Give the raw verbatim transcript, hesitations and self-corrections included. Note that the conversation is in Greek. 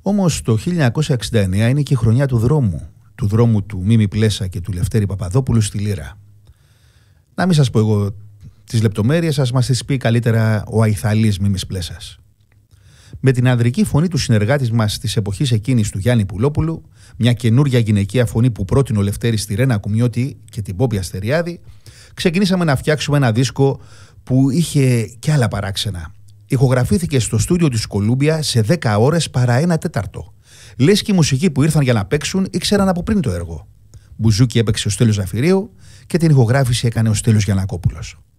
Όμως το χίλια εννιακόσια εξήντα εννέα είναι και η χρονιά του δρόμου, του δρόμου του Μίμη Πλέσα και του Λευτέρη Παπαδόπουλου στη Λύρα. Να μην σας πω εγώ τις λεπτομέρειες, ας μας τις πει καλύτερα ο αϊθαλής Μίμης Πλέσας. Με την ανδρική φωνή του συνεργάτη μας της εποχής εκείνης του Γιάννη Πουλόπουλου, μια καινούρια γυναικεία φωνή που πρότεινε ο Λευτέρης στη Ρένα Κουμιώτη και την Πόπη Αστεριάδη, ξεκινήσαμε να φτιάξουμε ένα δίσκο που είχε και άλλα παράξενα. Ηχογραφήθηκε στο στούντιο της Κολούμπια σε δέκα ώρες παρά ένα τέταρτο. Λες και οι μουσικοί που ήρθαν για να παίξουν ήξεραν από πριν το έργο. Μπουζούκι έπαιξε ο Στέλιος Ζαφυρίου και την ηχογράφηση έκανε ο Στέλιος Γιαννακόπουλος.